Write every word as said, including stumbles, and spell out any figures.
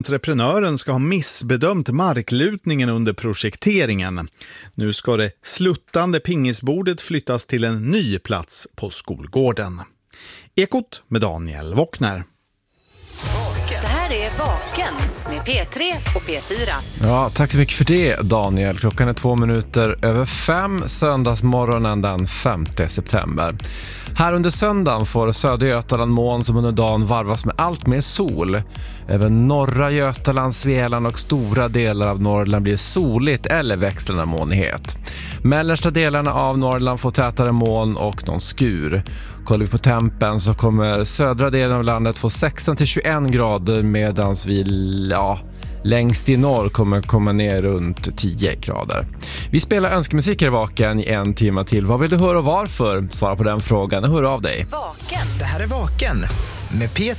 Entreprenören ska ha missbedömt marklutningen under projekteringen. Nu ska det sluttande pingisbordet flyttas till en ny plats på skolgården. Ekot med Daniel Wockner. Det här är Vaken med P tre och P fyra. Ja, tack så mycket för det, Daniel. Klockan är två minuter över fem, söndagsmorgonen den femte september. Här under söndagen får södra Götaland moln som under dagen varvas med allt mer sol. Även norra Götaland, Svealand och stora delar av Norrland blir soligt eller växlande molnighet. Mellersta delarna av Norrland får tätare moln och någon skur. Kollar vi på tempen så kommer södra delen av landet få sexton till tjugoett grader medan vi ja, längst i norr kommer komma ner runt tio grader. Vi spelar önskemusik i Vaken i en timme till. Vad vill du höra och varför? Svara på den frågan och hör av dig. Vaken. Det här är Vaken med P